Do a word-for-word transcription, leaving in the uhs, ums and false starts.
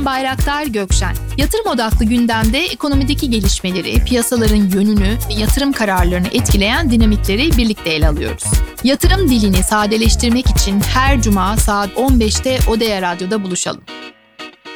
Ben Bayraktar Gökşen. Yatırım odaklı gündemde ekonomideki gelişmeleri, piyasaların yönünü ve yatırım kararlarını etkileyen dinamikleri birlikte ele alıyoruz. Yatırım dilini sadeleştirmek için her cuma saat on beşte Odeya Radyo'da buluşalım.